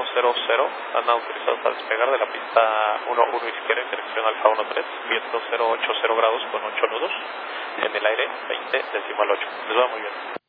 000, andan autorizados para despegar de la pista 11 izquierda en dirección Alfa 13, viento 080 grados con 8 nudos, en el aire 20 decimal 8. Les va muy bien.